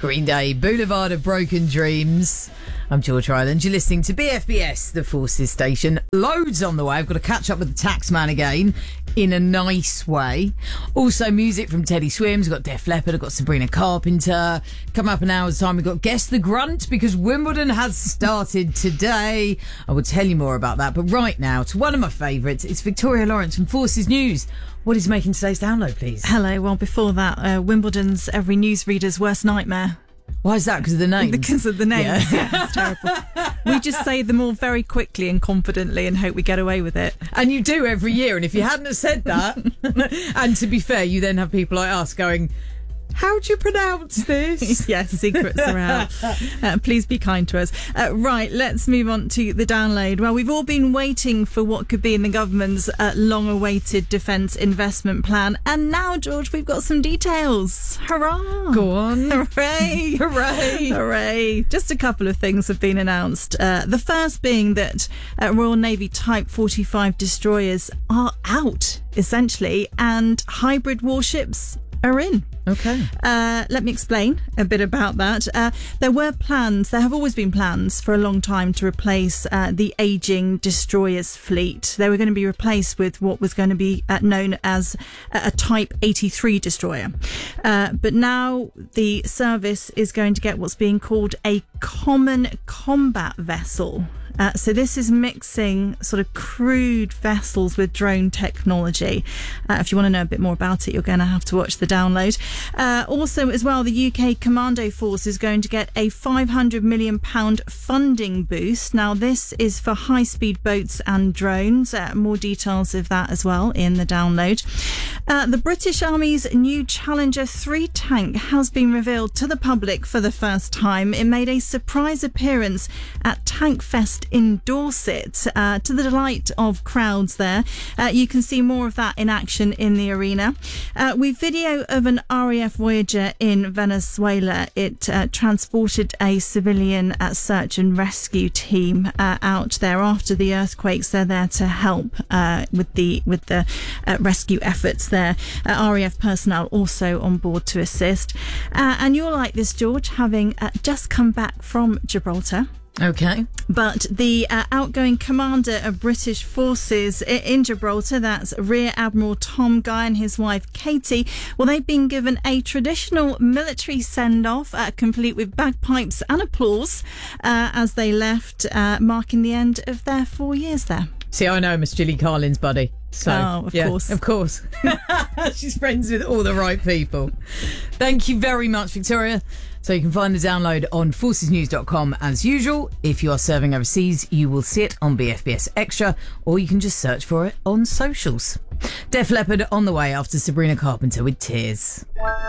Green Day, Boulevard of Broken Dreams. I'm George Ryland. You're listening to BFBS, the Forces station. Loads on the way. I've got to catch up with the Taxman again in a nice way. Also, music from Teddy Swims. We've got Def Leppard. I've got Sabrina Carpenter. Coming up in an hour's time, we've got Guess the Grunt because Wimbledon has started today. I will tell you more about that. But right now, to one of my favourites, it's Victoria Lawrence from Forces News. What is making today's download, please? Hello. Well, before that, Wimbledon's every newsreader's worst nightmare. Why is that? Because of the names? Because of the names. Yeah, it's terrible. We just say them all very quickly and confidently and hope we get away with it. And you do every year. And if you hadn't have said that, and to be fair, you then have people like us going, how do you pronounce this? Yes, secrets are out. Please be kind to us. Right, let's move on to the download. Well, we've all been waiting for what could be in the government's long-awaited defence investment plan. And now, George, we've got some details. Hurrah! Go on. Hooray! Hooray! Hooray! Just a couple of things have been announced. The first being that Royal Navy Type 45 destroyers are out, essentially, and hybrid warships are in. Okay. Let me explain a bit about that. There have always been plans for a long time to replace the ageing destroyers fleet. They were going to be replaced with what was going to be known as a Type 83 destroyer. But now the service is going to get what's being called a common combat vessel. So this is mixing sort of crewed vessels with drone technology. If you want to know a bit more about it, you're going to have to watch the download. Also, as well, the UK Commando Force is going to get a £500 million funding boost. Now, this is for high-speed boats and drones. More details of that as well in the download. The British Army's new Challenger 3 tank has been revealed to the public for the first time. It made a surprise appearance at Tank Fest in Dorset, to the delight of crowds there. You can see more of that in action in the arena. We video of an RAF Voyager in Venezuela. It transported a civilian search and rescue team out there after the earthquakes. They're there to help with the rescue efforts there. RAF personnel also on board to assist. And you'll like this, George, having just come back from Gibraltar. Okay. But the outgoing commander of British forces in Gibraltar, that's Rear Admiral Tom Guy and his wife Katie, well, they've been given a traditional military send-off, complete with bagpipes and applause, as they left, marking the end of their 4 years there. See, I know Miss Gilly Carlin's buddy. So, of course. Of course. She's friends with all the right people. Thank you very much, Victoria. So you can find the download on forcesnews.com as usual. If you are serving overseas, you will see it on BFBS Extra, or you can just search for it on socials. Def Leppard on the way after Sabrina Carpenter with Tears.